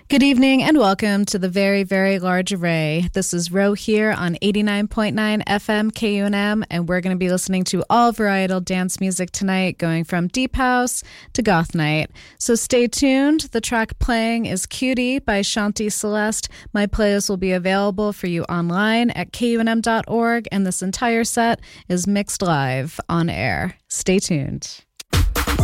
Good evening and welcome to the Very, Very Large Array. This is Ro here on 89.9 FM KUNM, and we're going to be listening to all varietal dance music tonight, going from deep house to goth night. So stay tuned. The track playing is Cutie by Shanti Celeste. My playlist will be available for you online at kunm.org, and this entire set is mixed live on air. Stay tuned.